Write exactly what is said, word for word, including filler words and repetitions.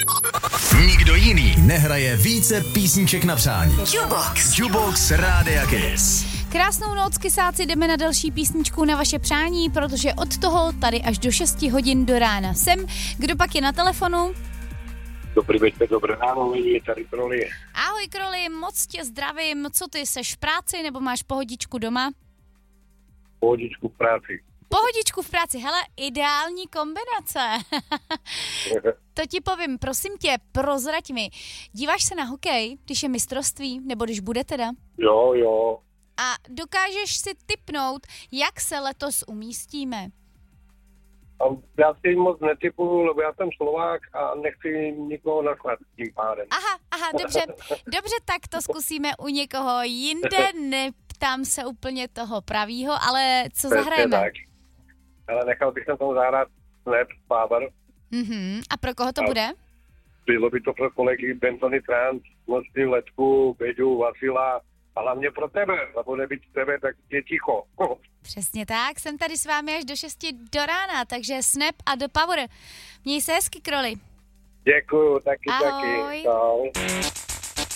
Nikdo jiný nehraje více písniček na přání. Jukebox. Jukebox Rádia Kiss. Krásnou noc, kysáci, jdeme na další písničku na vaše přání, protože od toho tady až do šesti hodin do rána jsem. Kdo pak je na telefonu? Dobrý večer, dobré ráno, je tady Kroli. Ahoj Kroli, moc tě zdravím. Co ty, seš v práci nebo máš pohodičku doma? Pohodičku v práci. Pohodičku v práci, hele, ideální kombinace. To ti povím, prosím tě, prozrať mi. Díváš se na hokej, když je mistrovství, nebo když bude teda? Jo, jo. A dokážeš si tipnout, jak se letos umístíme? A já si moc netipuju, lebo já jsem Slovák a nechci nikoho nachvat tím pádem. Aha, aha, dobře, dobře, tak to zkusíme u někoho jinde, neptám se úplně toho pravýho, ale co Přesně zahrajeme? Tak. Ale nechal bych tam tomu zahrát Snap, Power. Mhm, a pro koho to a bude? Bylo by to pro kolegy Bentony Trans, Mosty, Letku, Beďu, Vasila a hlavně pro tebe, lebo nebýt tebe, tak je ticho. Přesně tak, jsem tady s vámi až do šesti do rána, takže Snap a do Power. Měj se hezky, Kroli. Děkuju, taky, Ahoj. taky. Ahoj.